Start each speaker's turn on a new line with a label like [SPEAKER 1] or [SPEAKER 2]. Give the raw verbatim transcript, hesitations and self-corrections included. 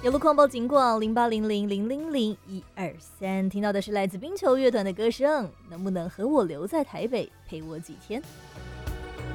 [SPEAKER 1] 有路况报警广零八零零零零零一二三，听到的是来自冰球乐团的歌声，能不能和我留在台北陪我几天？